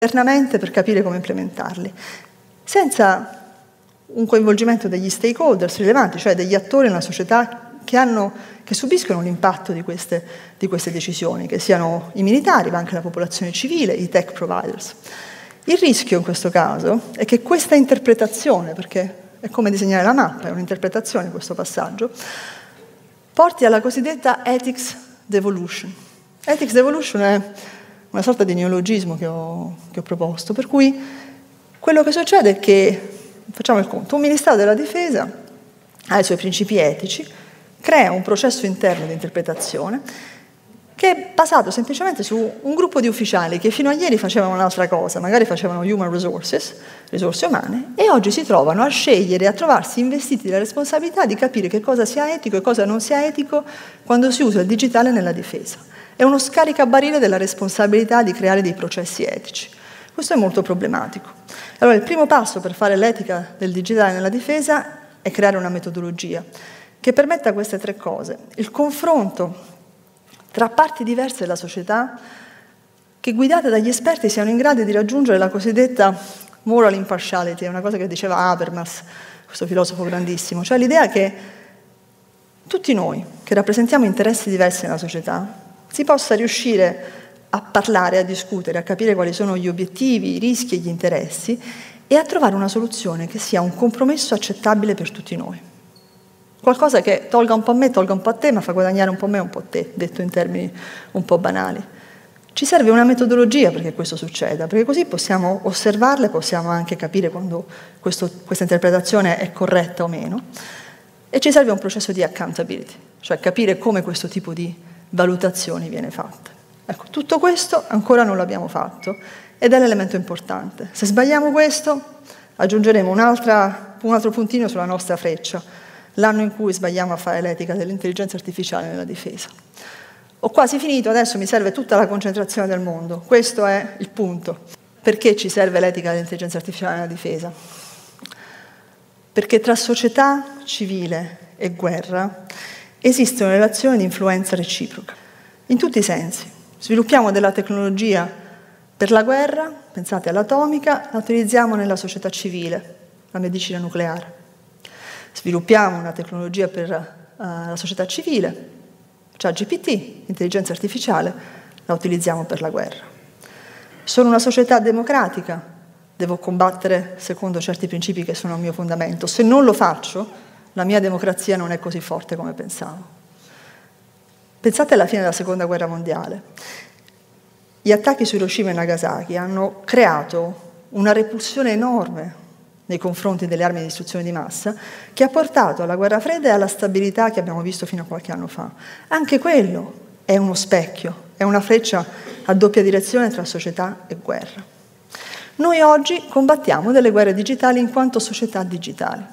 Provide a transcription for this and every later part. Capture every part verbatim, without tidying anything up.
internamente per capire come implementarli, senza un coinvolgimento degli stakeholders rilevanti, cioè degli attori nella società che, hanno, che subiscono l'impatto di queste, di queste decisioni, che siano i militari, ma anche la popolazione civile, i tech providers. Il rischio in questo caso è che questa interpretazione, perché è come disegnare la mappa, è un'interpretazione questo passaggio, porti alla cosiddetta ethics devolution. Ethics devolution è una sorta di neologismo che ho, che ho proposto, per cui quello che succede è che, facciamo il conto, un Ministero della Difesa ha i suoi principi etici, crea un processo interno di interpretazione che è basato semplicemente su un gruppo di ufficiali che fino a ieri facevano un'altra cosa, magari facevano human resources, risorse umane, e oggi si trovano a scegliere, a trovarsi investiti della responsabilità di capire che cosa sia etico e cosa non sia etico quando si usa il digitale nella difesa. È uno scaricabarile della responsabilità di creare dei processi etici. Questo è molto problematico. Allora, il primo passo per fare l'etica del digitale nella difesa è creare una metodologia che permetta queste tre cose. Il confronto tra parti diverse della società che, guidate dagli esperti, siano in grado di raggiungere la cosiddetta moral impartiality, è una cosa che diceva Habermas, questo filosofo grandissimo, cioè l'idea che tutti noi, che rappresentiamo interessi diversi nella società, si possa riuscire a parlare, a discutere, a capire quali sono gli obiettivi, i rischi e gli interessi e a trovare una soluzione che sia un compromesso accettabile per tutti noi. Qualcosa che tolga un po' a me, tolga un po' a te, ma fa guadagnare un po' me e un po' a te, detto in termini un po' banali. Ci serve una metodologia perché questo succeda, perché così possiamo osservarla e possiamo anche capire quando questo, questa interpretazione è corretta o meno. E ci serve un processo di accountability, cioè capire come questo tipo di valutazioni viene fatta. Ecco, tutto questo ancora non l'abbiamo fatto ed è l'elemento importante. Se sbagliamo questo, aggiungeremo un'altra, un altro puntino sulla nostra freccia, l'anno in cui sbagliamo a fare l'etica dell'intelligenza artificiale nella difesa. Ho quasi finito, adesso mi serve tutta la concentrazione del mondo. Questo è il punto. Perché ci serve l'etica dell'intelligenza artificiale nella difesa? Perché tra società civile e guerra esiste una relazione di influenza reciproca, in tutti i sensi. Sviluppiamo della tecnologia per la guerra, pensate all'atomica, la utilizziamo nella società civile, la medicina nucleare. Sviluppiamo una tecnologia per uh, la società civile, cioè G P T, intelligenza artificiale, la utilizziamo per la guerra. Sono una società democratica, devo combattere secondo certi principi che sono il mio fondamento. Se non lo faccio, la mia democrazia non è così forte come pensavo. Pensate alla fine della Seconda Guerra Mondiale. Gli attacchi su Hiroshima e Nagasaki hanno creato una repulsione enorme nei confronti delle armi di distruzione di massa, che ha portato alla guerra fredda e alla stabilità che abbiamo visto fino a qualche anno fa. Anche quello è uno specchio, è una freccia a doppia direzione tra società e guerra. Noi oggi combattiamo delle guerre digitali in quanto società digitali.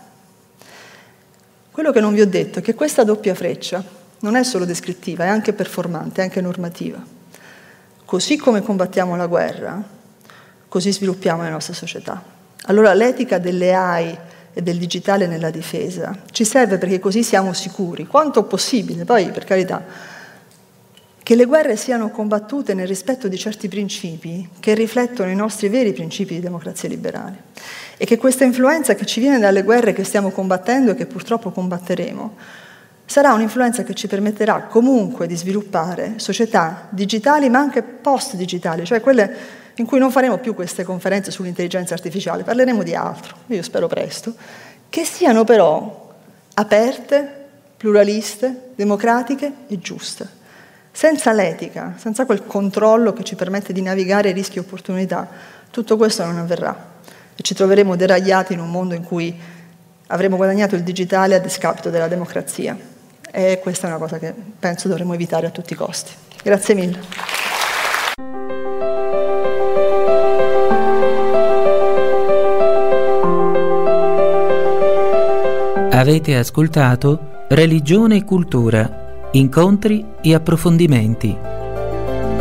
Quello che non vi ho detto è che questa doppia freccia non è solo descrittiva, è anche performante, è anche normativa. Così come combattiamo la guerra, così sviluppiamo le nostre società. Allora l'etica delle A I e del digitale nella difesa ci serve perché così siamo sicuri, quanto possibile, poi per carità, che le guerre siano combattute nel rispetto di certi principi che riflettono i nostri veri principi di democrazia liberale e che questa influenza che ci viene dalle guerre che stiamo combattendo e che purtroppo combatteremo sarà un'influenza che ci permetterà comunque di sviluppare società digitali ma anche post-digitali, cioè quelle in cui non faremo più queste conferenze sull'intelligenza artificiale, parleremo di altro, io spero presto, che siano però aperte, pluraliste, democratiche e giuste. Senza l'etica, senza quel controllo che ci permette di navigare rischi e opportunità, tutto questo non avverrà e ci troveremo deragliati in un mondo in cui avremo guadagnato il digitale a discapito della democrazia. E questa è una cosa che penso dovremmo evitare a tutti i costi. Grazie mille. Avete ascoltato Religione e Cultura, incontri e approfondimenti.